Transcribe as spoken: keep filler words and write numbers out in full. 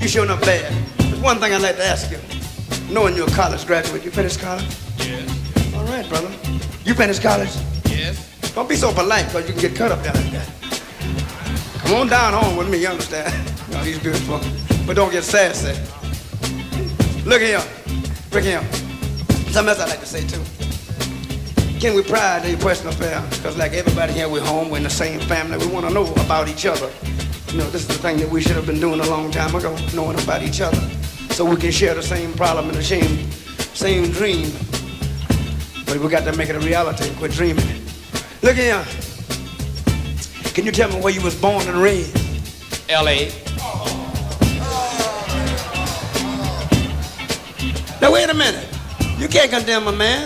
You sure enough bad. There's one thing I'd like to ask you. Knowing you're a college graduate, you finished college? Yes. All right, brother. You finished college? Yes. Don't be so polite, because you can get cut up there like that. Come on down home with me, you understand? You know, he's beautiful. But don't get sassy. Look here. Look here. Something else I'd like to say, too. Can we pride in your personal affair? Because like everybody here, we're home, we're in the same family. We want to know about each other. You know, this is the thing that we should have been doing a long time ago, knowing about each other. So we can share the same problem and the same, same dream. But we got to make it a reality and quit dreaming. Look here. Can you tell me where you was born and raised? L A Now wait a minute. You can't condemn a man.